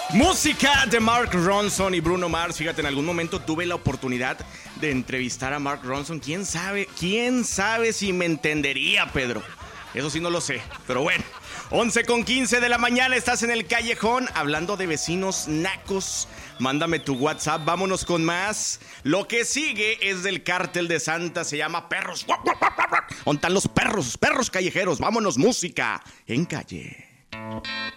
Música de Mark Ronson y Bruno Mars. Fíjate, en algún momento tuve la oportunidad de entrevistar a Mark Ronson. ¿Quién sabe si me entendería, Pedro? Eso sí no lo sé, pero bueno. 11:15 de la mañana, estás en el callejón hablando de vecinos nacos. Mándame tu WhatsApp, vámonos con más. Lo que sigue es del Cártel de Santa, se llama Perros. ¿Dónde están los perros callejeros? Vámonos, música en calle.